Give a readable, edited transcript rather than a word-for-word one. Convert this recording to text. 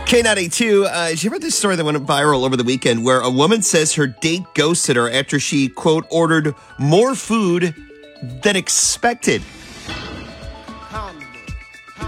K92, did you hear about this story that went viral over the weekend where a woman says her date ghosted her after she, quote, ordered more food than expected?